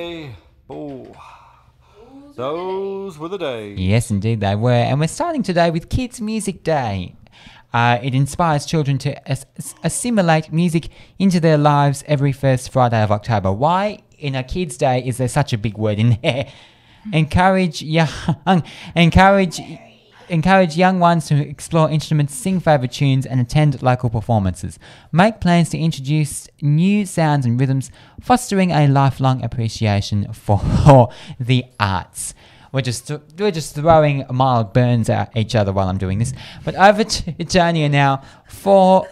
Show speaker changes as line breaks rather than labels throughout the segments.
Oh, those were the days.
Yes, indeed they were. And we're starting today with Kids Music Day. It inspires children to assimilate music into their lives every first Friday of October. Why in a Kids Day is there such a big word in there? Encourage young ones to explore instruments, sing favourite tunes and attend local performances. Make plans to introduce new sounds and rhythms, fostering a lifelong appreciation for the arts. We're just throwing mild burns at each other while I'm doing this. But over to Tanya now for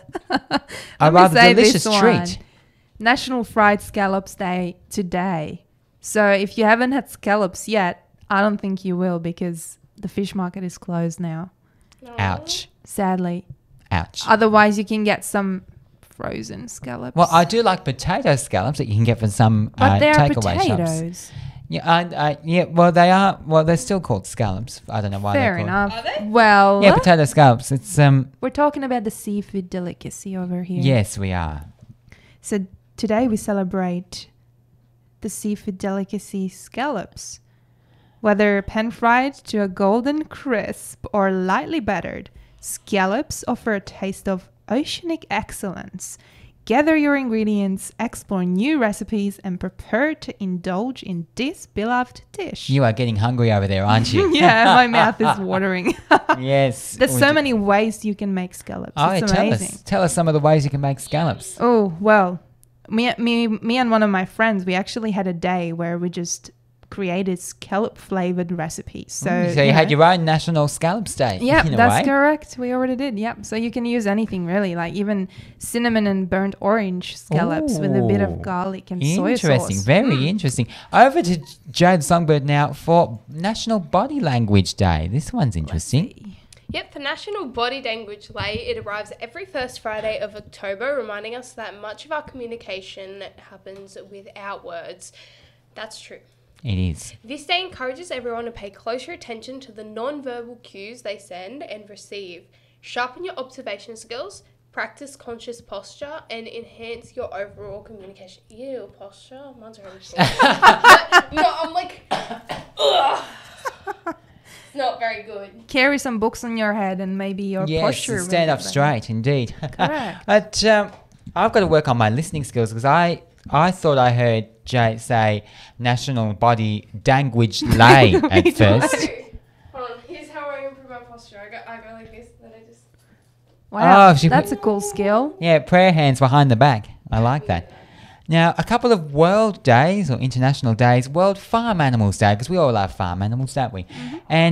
a rather delicious treat.
National Fried Scallops Day today. So if you haven't had scallops yet, I don't think you will because the fish market is closed now.
Ouch.
Sadly.
Ouch.
Otherwise, you can get some frozen scallops.
Well, I do like potato scallops that you can get from some
but they are
takeaway
potatoes.
shops. Yeah, well, they are. Well, they're still called scallops. I don't know why
Fair
they're called.
enough.
Are they?
Well,
Yeah, potato scallops. It's
we're talking about the seafood delicacy over here.
Yes, we are.
So today we celebrate the seafood delicacy scallops. Whether pan-fried to a golden crisp or lightly battered, scallops offer a taste of oceanic excellence. Gather your ingredients, explore new recipes, and prepare to indulge in this beloved dish.
You are getting hungry over there, aren't you?
Yeah, my mouth is watering.
Yes.
There's so many ways you can make scallops.
Oh,
It's
yeah,
amazing.
tell us some of the ways you can make scallops.
Oh, well, me and one of my friends, we actually had a day where we just created scallop flavored recipes. So
you had your own National Scallops Day.
Yeah,
in a
that's
way.
correct. We already did. Yep. So you can use anything really, like even cinnamon and burnt orange scallops with a bit
Ooh.
of garlic and soy
Interesting,
sauce.
very interesting. Over to Jade Songbird now for National Body Language Day. This one's interesting.
Yep, for National Body Language Day, it arrives every first Friday of October, reminding us that much of our communication happens without words. That's true.
It is.
This day encourages everyone to pay closer attention to the non-verbal cues they send and receive. Sharpen your observation skills, practice conscious posture, and enhance your overall communication. Ew, posture? Mine's already full. No, I'm like... Ugh. It's not very good.
Carry some books on your head and maybe your posture.
Yes, stand
will
up
be better.
straight, indeed.
Correct.
But I've got to work on my listening skills because I thought I heard Jay say National Body Language Day at first.
Hold on, here's how I improve my posture. I go like this, then I just...
Wow,
Oh,
that's a cool skill.
Yeah, prayer hands behind the back. I like that. Now, a couple of world days or international days. World Farm Animals Day, because we all love farm animals, don't we? And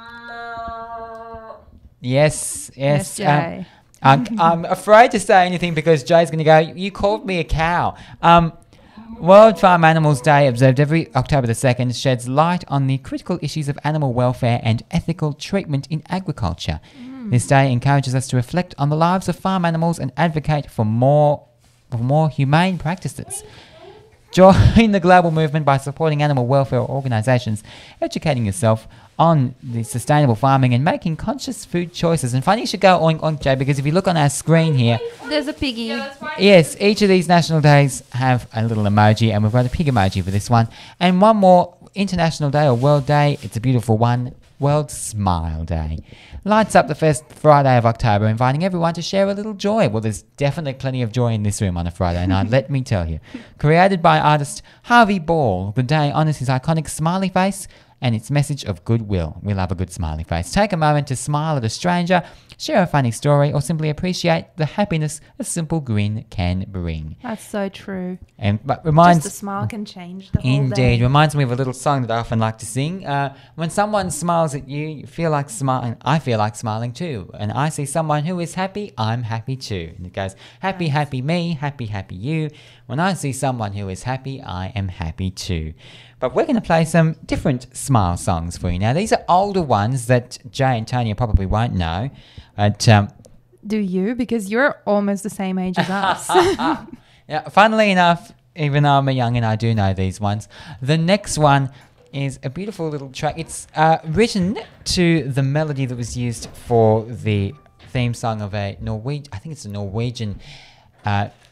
yes.
Jay.
I'm afraid to say anything because Jay's going to go, you called me a cow. World Farm Animals Day, observed every October the 2nd, sheds light on the critical issues of animal welfare and ethical treatment in agriculture. This day encourages us to reflect on the lives of farm animals and advocate for more humane practices. Join the global movement by supporting animal welfare organisations, educating yourself on the sustainable farming and making conscious food choices. And funny you should go oink oink, Jay, because if you look on our screen here,
There's a piggy.
Yeah, that's fine.
yes, each of these national days have a little emoji, and we've got a pig emoji for this one. And one more international day or world day, it's a beautiful one, World Smile Day. Lights up the first Friday of October, inviting everyone to share a little joy. Well, there's definitely plenty of joy in this room on a Friday night, let me tell you. Created by artist Harvey Ball, the day honours his iconic smiley face and its message of goodwill. We love a good smiley face. Take a moment to smile at a stranger, share a funny story, or simply appreciate the happiness a simple grin can bring.
That's so true.
But reminds
Just a smile can change the whole
Indeed.
day.
Reminds me of a little song that I often like to sing. When someone smiles at you, you feel like smiling. I feel like smiling too. And I see someone who is happy, I'm happy too. And it goes, happy, happy me, happy, happy you. When I see someone who is happy, I am happy too. But we're going to play some different smile songs for you now. These are older ones that Jay and Tanya probably won't know. But
Do you? Because you're almost the same age as us.
yeah, funnily enough, even though I'm a youngin', I do know these ones. The next one is a beautiful little track. It's written to the melody that was used for the theme song of a Norwegian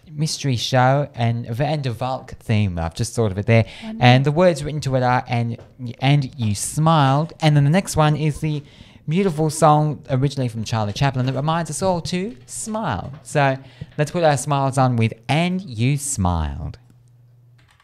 mystery show and Van der Valk theme. I've just thought of it there. And the words written to it are and you smiled. And then the next one is the beautiful song originally from Charlie Chaplin that reminds us all to smile. So let's put our smiles on with And You Smiled.